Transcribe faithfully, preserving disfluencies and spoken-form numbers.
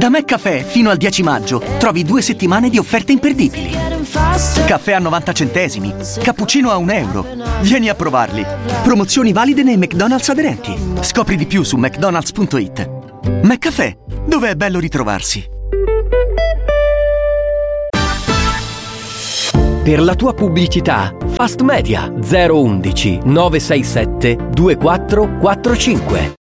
Da McCaffè fino al dieci maggio trovi due settimane di offerte imperdibili. Caffè a novanta centesimi, cappuccino a un euro. Vieni a provarli. Promozioni valide nei McDonald's aderenti. Scopri di più su mcdonalds punto it. McCaffè, dove è bello ritrovarsi. Per la tua pubblicità, Fast Media zero uno uno nove sei sette due quattro quattro cinque.